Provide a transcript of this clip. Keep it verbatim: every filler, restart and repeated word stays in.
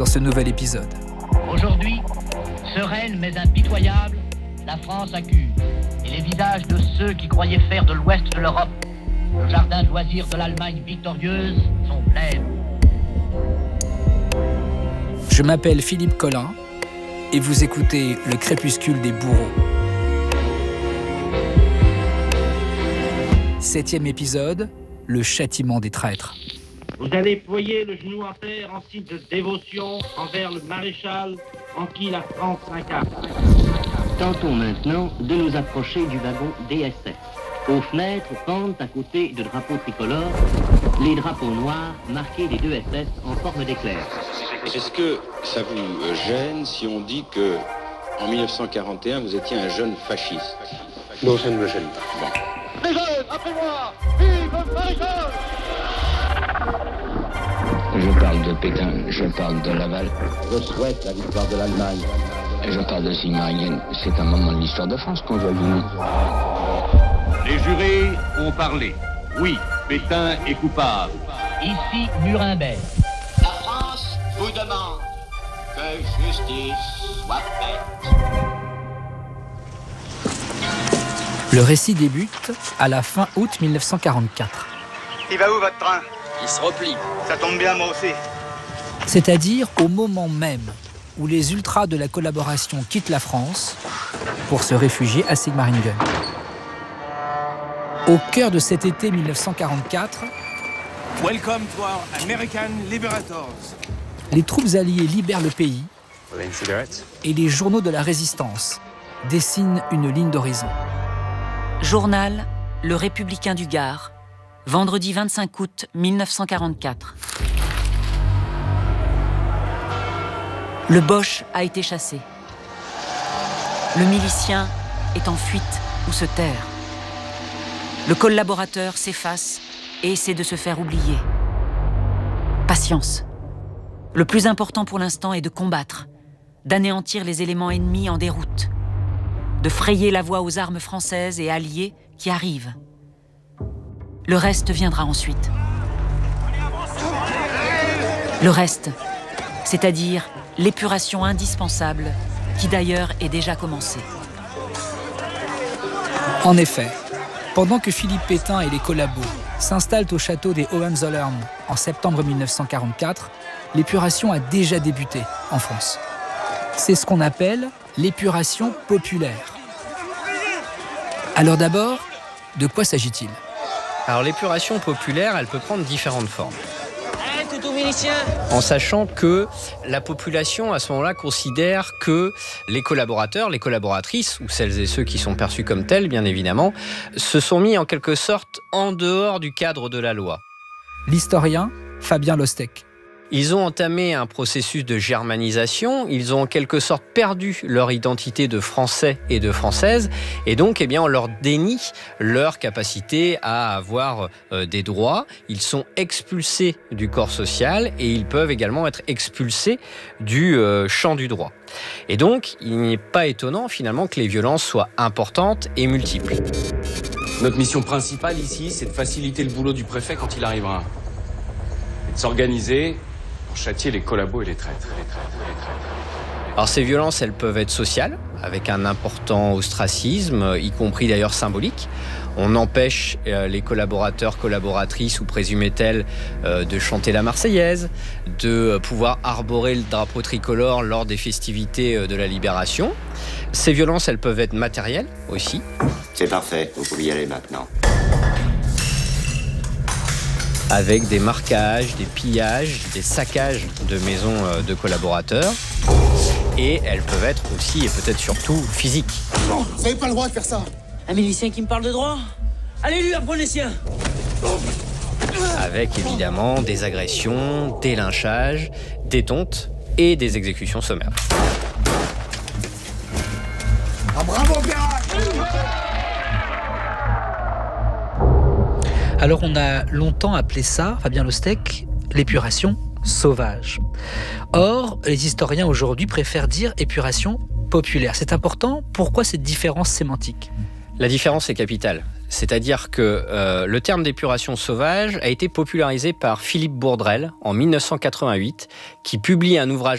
ce nouvel épisode. Aujourd'hui, sereine mais impitoyable, la France accuse. Et les visages de ceux qui croyaient faire de l'ouest de l'Europe le jardin de loisirs de l'Allemagne victorieuse sont blêmes. Je m'appelle Philippe Collin et vous écoutez Le Crépuscule des bourreaux. Septième épisode, le châtiment des traîtres. Vous allez ployer le genou en terre en signe de dévotion envers le maréchal en qui la France s'incarne. Tentons maintenant de nous approcher du wagon D S S. Aux fenêtres pendent à côté de drapeaux tricolores les drapeaux noirs marqués des deux S S en forme d'éclair. Est-ce que ça vous gêne si on dit que en mille neuf cent quarante et un vous étiez un jeune fasciste? Non, ça ne me gêne pas. Bon. Les jeunes, après moi, vive le maréchal! Je parle de Pétain, je parle de Laval. Je souhaite la victoire de l'Allemagne. Et je parle de Sigmaringen. C'est un moment de l'histoire de France qu'on doit vivre. Les jurés ont parlé. Oui, Pétain est coupable. Ici, Nuremberg. La France vous demande que justice soit faite. Le récit débute à la fin août mille neuf cent quarante-quatre. Il va où votre train? Il se replie. Ça tombe bien, moi aussi. C'est-à-dire au moment même où les ultras de la collaboration quittent la France pour se réfugier à Sigmaringen. Au cœur de cet été mille neuf cent quarante-quatre, Welcome to our American Liberators. Les troupes alliées libèrent le pays et les journaux de la résistance dessinent une ligne d'horizon. Journal Le Républicain du Gard, vendredi vingt-cinq août mille neuf cent quarante-quatre. Le Boche a été chassé. Le milicien est en fuite ou se terre. Le collaborateur s'efface et essaie de se faire oublier. Patience. Le plus important pour l'instant est de combattre, d'anéantir les éléments ennemis en déroute, de frayer la voie aux armes françaises et alliées qui arrivent. Le reste viendra ensuite. Le reste, c'est-à-dire l'épuration indispensable, qui d'ailleurs est déjà commencée. En effet, pendant que Philippe Pétain et les collabos s'installent au château des Hohenzollern en septembre mille neuf cent quarante-quatre, l'épuration a déjà débuté en France. C'est ce qu'on appelle l'épuration populaire. Alors d'abord, de quoi s'agit-il ? Alors l'épuration populaire, elle peut prendre différentes formes. En sachant que la population, à ce moment-là, considère que les collaborateurs, les collaboratrices, ou celles et ceux qui sont perçus comme tels, bien évidemment, se sont mis en quelque sorte en dehors du cadre de la loi. L'historien Fabien Lostec. Ils ont entamé un processus de germanisation, ils ont en quelque sorte perdu leur identité de Français et de Françaises, et donc eh bien, on leur dénie leur capacité à avoir euh, des droits. Ils sont expulsés du corps social et ils peuvent également être expulsés du euh, champ du droit. Et donc, il n'est pas étonnant finalement que les violences soient importantes et multiples. Notre mission principale ici, c'est de faciliter le boulot du préfet quand il arrivera. Et de s'organiser pour châtier les collabos et les traîtres. Alors ces violences, elles peuvent être sociales, avec un important ostracisme, y compris d'ailleurs symbolique. On empêche euh, les collaborateurs, collaboratrices ou présumées telles euh, de chanter la Marseillaise, de euh, pouvoir arborer le drapeau tricolore lors des festivités euh, de la Libération. Ces violences, elles peuvent être matérielles aussi. C'est parfait, vous pouvez y aller maintenant. Avec des marquages, des pillages, des saccages de maisons de collaborateurs. Et elles peuvent être aussi, et peut-être surtout, physiques. Non, vous n'avez pas le droit de faire ça. Un milicien qui me parle de droit ? Allez, lui, apprenez les siens. Avec évidemment des agressions, des lynchages, des tontes et des exécutions sommaires. Ah, bravo, Pierre. Alors on a longtemps appelé ça, Fabien Lostec, l'épuration sauvage. Or, les historiens aujourd'hui préfèrent dire épuration populaire. C'est important. Pourquoi cette différence sémantique ? La différence est capitale. C'est-à-dire que euh, le terme d'épuration sauvage a été popularisé par Philippe Bourdrel en mille neuf cent quatre-vingt-huit, qui publie un ouvrage